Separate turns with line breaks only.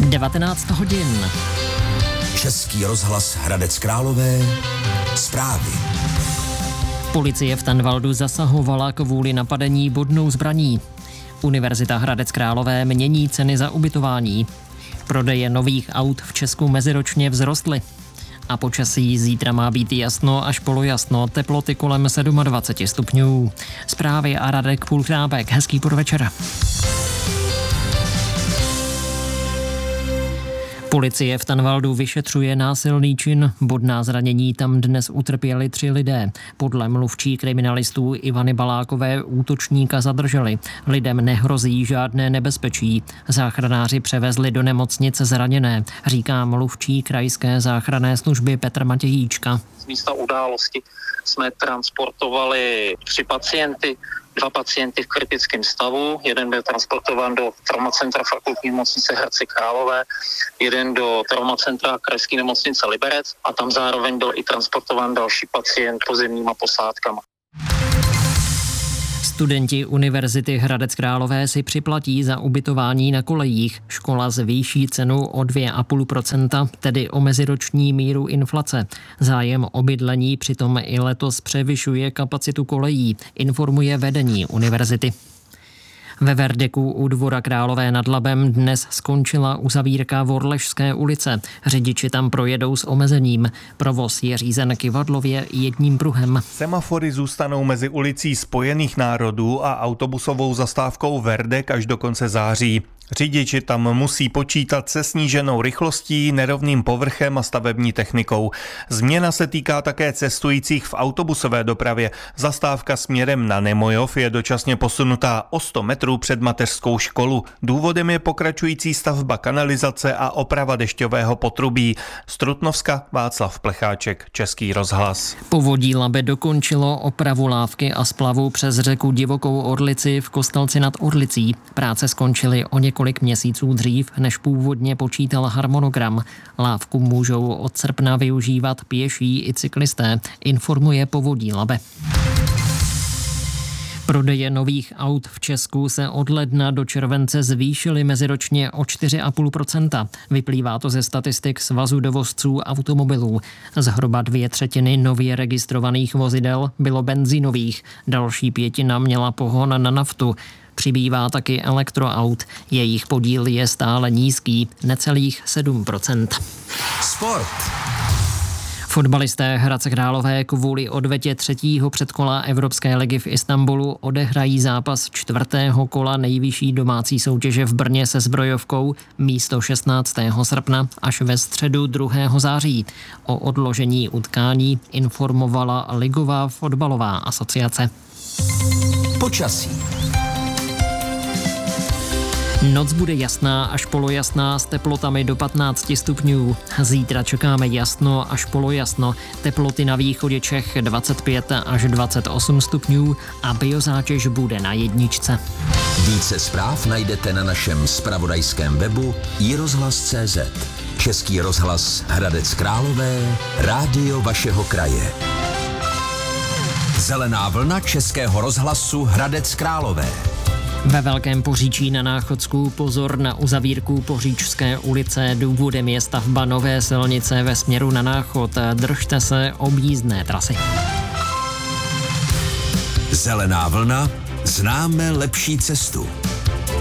19 hodin.
Český rozhlas Hradec Králové. Zprávy.
Policie v Tanvaldu zasahovala kvůli napadení bodnou zbraní. Univerzita Hradec Králové mění ceny za ubytování. Prodeje nových aut v Česku meziročně vzrostly. A počasí zítra má být jasno až polojasno, teploty kolem 27 stupňů. Zprávy a Radek Půlchrábek. Hezký podvečer. Policie v Tanvaldu vyšetřuje násilný čin. Bodná zranění tam dnes utrpěli 3 lidé. Podle mluvčí kriminalistů Ivany Balákové útočníka zadrželi. Lidem nehrozí žádné nebezpečí. Záchranáři převezli do nemocnice zraněné, říká mluvčí krajské záchranné služby Petr Matějíčka.
Z místa události jsme transportovali 3 pacienty, 2 pacienty v kritickém stavu, jeden byl transportován do traumacentra fakultní nemocnice Hradce Králové, jeden do traumacentra krajské nemocnice Liberec a tam zároveň byl i transportován další pacient pozemníma posádkama.
Studenti Univerzity Hradec Králové si připlatí za ubytování na kolejích. Škola zvýší cenu o 2,5%, tedy o meziroční míru inflace. Zájem o bydlení přitom i letos převyšuje kapacitu kolejí, informuje vedení univerzity. Ve Verdeku u Dvora Králové nad Labem dnes skončila uzavírka Vorležské ulice. Řidiči tam projedou s omezením. Provoz je řízen kyvadlově jedním pruhem.
Semafory zůstanou mezi ulicí Spojených národů a autobusovou zastávkou Verdek až do konce září. Řidiči tam musí počítat se sníženou rychlostí, nerovným povrchem a stavební technikou. Změna se týká také cestujících v autobusové dopravě. Zastávka směrem na Nemojov je dočasně posunutá o 100 metrů před mateřskou školu. Důvodem je pokračující stavba kanalizace a oprava dešťového potrubí. Z Trutnovska Václav Plecháček, Český rozhlas.
Povodí Labe dokončilo opravu lávky a splavu přes řeku Divokou Orlici v Kostelci nad Orlicí. Práce skončily o několik měsíců dřív, než původně počítal harmonogram. Lávku můžou od srpna využívat pěší i cyklisté, informuje Povodí Labe. Prodeje nových aut v Česku se od ledna do července zvýšily meziročně o 4,5%. Vyplývá to ze statistik Svazu dovozců automobilů. Zhruba 2/3 nově registrovaných vozidel bylo benzínových, další 1/5 měla pohon na naftu. Přibývá taky elektroaut. Jejich podíl je stále nízký, necelých 7%.
Sport.
Fotbalisté Hradce Králové kvůli odvetě 3. předkola Evropské ligy v Istanbulu odehrají zápas 4. kola nejvyšší domácí soutěže v Brně se Zbrojovkou místo 16. srpna až ve středu 2. září. O odložení utkání informovala Ligová fotbalová asociace.
Počasí.
Noc bude jasná až polojasná s teplotami do 15 stupňů. Zítra čekáme jasno až polojasno. Teploty na východě Čech 25 až 28 stupňů a biozátěž bude na 1.
Více zpráv najdete na našem zpravodajském webu iRozhlas.cz. Český rozhlas Hradec Králové, rádio vašeho kraje. Zelená vlna Českého rozhlasu Hradec Králové.
Ve Velkém Poříčí na Náchodsku pozor na uzavírku Poříčské ulice. Důvodem je stavba nové silnice ve směru na Náchod. Držte se objízdné trasy.
Zelená vlna, známe lepší cestu.